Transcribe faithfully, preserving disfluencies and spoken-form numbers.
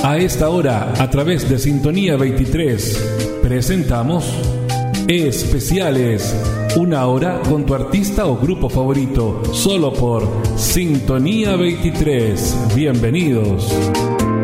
A esta hora, a través de Sintonía veintitrés, presentamos Especiales, una hora con tu artista o grupo favorito, solo por Sintonía veintitrés. Bienvenidos.